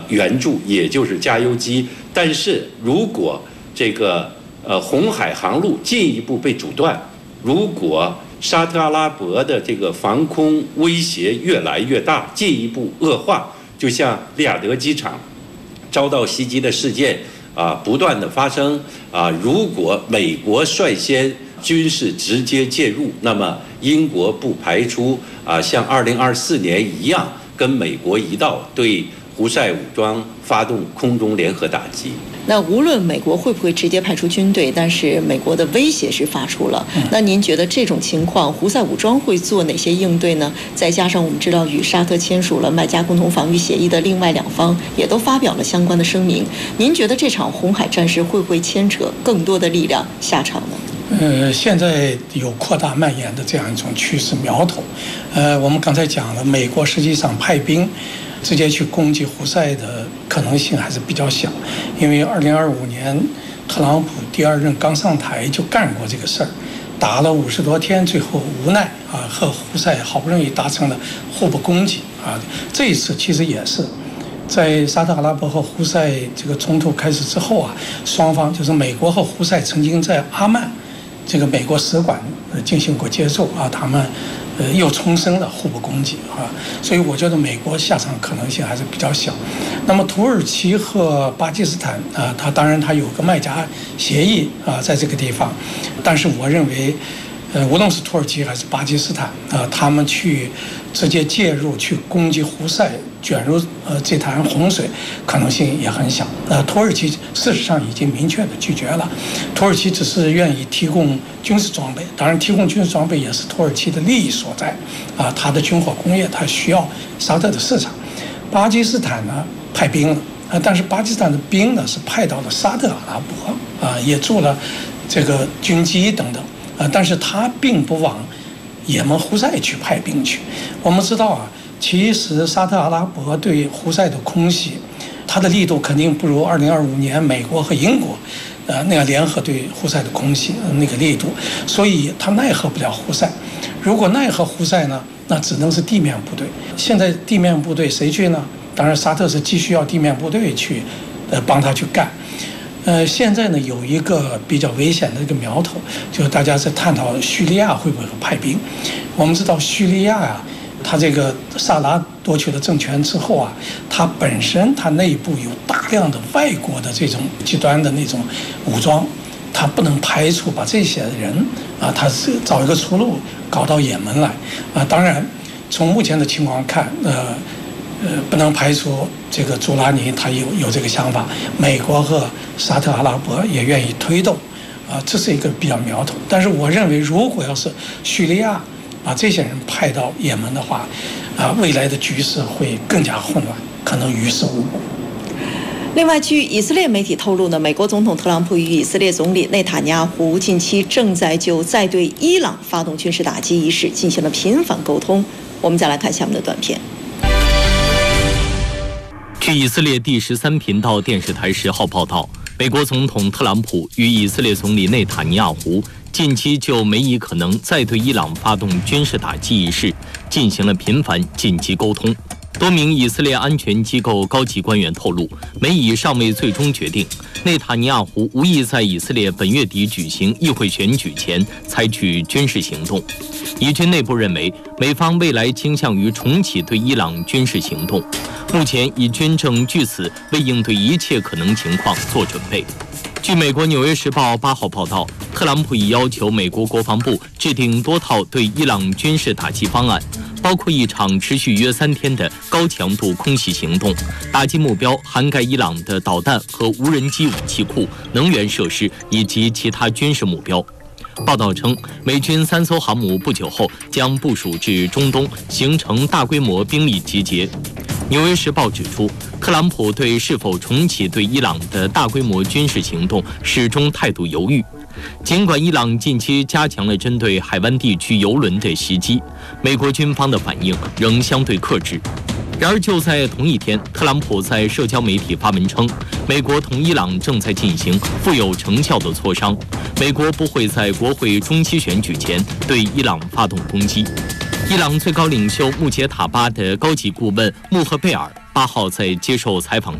援助，也就是加油机。但是如果这个红海航路进一步被阻断，如果沙特阿拉伯的这个防空威胁越来越大，进一步恶化，就像利雅得机场遭到袭击的事件不断的发生如果美国率先军事直接介入，那么英国不排除像2024年一样，跟美国一道对胡塞武装发动空中联合打击。 那无论美国会不会直接派出军队，但是美国的威胁是发出了。那您觉得这种情况，胡塞武装会做哪些应对呢？再加上我们知道与沙特签署了麦加共同防御协议的另外2方也都发表了相关的声明，您觉得这场红海战事会不会牵扯更多的力量下场呢？ 现在有扩大蔓延的这样一种趋势苗头。我们刚才讲了，美国实际上派兵直接去攻击胡塞的可能性还是比较小，因为2025年特朗普第2任刚上台就干过这个事儿，打了50多天，最后无奈和胡塞好不容易达成了互不攻击这一次其实也是在沙特阿拉伯和胡塞这个冲突开始之后双方就是美国和胡塞曾经在阿曼这个美国使馆进行过接触他们又重申了互不攻击所以我觉得美国下场可能性还是比较小。那么土耳其和巴基斯坦它当然它有个麦加协议在这个地方，但是我认为无论是土耳其还是巴基斯坦他们去直接介入去攻击胡塞，卷入这潭洪水可能性也很小。土耳其事实上已经明确的拒绝了，土耳其只是愿意提供军事装备，当然提供军事装备也是土耳其的利益所在它的军火工业它需要沙特的市场。巴基斯坦呢派兵了但是巴基斯坦的兵呢是派到了沙特阿拉伯也驻了这个军机等等但是他并不往也门胡塞去派兵去。我们知道其实沙特阿拉伯对胡塞的空袭，它的力度肯定不如2025年美国和英国那样联合对胡塞的空袭那个力度，所以它奈何不了胡塞。如果奈何胡塞呢，那只能是地面部队。现在地面部队谁去呢？当然沙特是继续要地面部队去帮他去干。现在呢有一个比较危险的一个苗头，就是大家在探讨叙利亚会不会派兵。我们知道叙利亚它这个萨拉夺取了政权之后它本身它内部有大量的外国的这种极端的那种武装，它不能排除把这些人他是找一个出路搞到也门来当然从目前的情况看不能排除这个朱拉尼他有这个想法，美国和沙特阿拉伯也愿意推动这是一个比较苗头。但是我认为如果要是叙利亚把这些人派到也门的话未来的局势会更加混乱，可能于事无补。 另外，据以色列媒体透露呢，美国总统特朗普与以色列总理内塔尼亚胡近期正在就再对伊朗发动军事打击一事进行了频繁沟通。我们再来看下面的短片。 据以色列第13频道电视台10号报道，美国总统特朗普与以色列总理内塔尼亚胡近期就美以可能再对伊朗发动军事打击一事进行了频繁紧急沟通。多名以色列安全机构高级官员透露，美以尚未最终决定，内塔尼亚胡无意在以色列本月底举行议会选举前采取军事行动。以军内部认为，美方未来倾向于重启对伊朗军事行动。目前，以军正据此为应对一切可能情况做准备。据美国《纽约时报》8号报道，特朗普已要求美国国防部制定多套对伊朗军事打击方案，包括一场持续约3天的高强度空袭行动，打击目标涵盖伊朗的导弹和无人机武器库、能源设施以及其他军事目标。报道称，美军3艘航母不久后将部署至中东，形成大规模兵力集结。纽约时报指出，特朗普对是否重启对伊朗的大规模军事行动始终态度犹豫。尽管伊朗近期加强了针对海湾地区油轮的袭击，美国军方的反应仍相对克制。然而，就在同一天，特朗普在社交媒体发文称，美国同伊朗正在进行富有成效的磋商，美国不会在国会中期选举前对伊朗发动攻击。伊朗最高领袖穆杰塔巴的高级顾问穆赫贝尔8号在接受采访